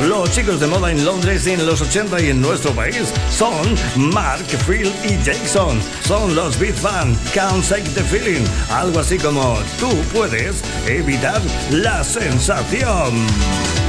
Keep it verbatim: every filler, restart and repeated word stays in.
Los chicos de moda en Londres en los ochenta y en nuestro país son Mark, Phil y Jason. Son los Beat Fan, Can't Shake the Feeling. Algo así como tú puedes evitar la sensación.